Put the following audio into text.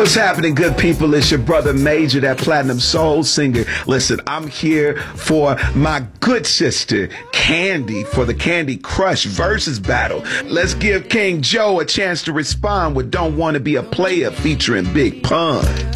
What's happening, good people? It's your brother Major, that platinum soul singer. Listen, I'm here for my good sister, Candy, for the Candy Crush versus battle. Let's give King Joe a chance to respond with Don't Wanna Be a Player featuring Big Pun.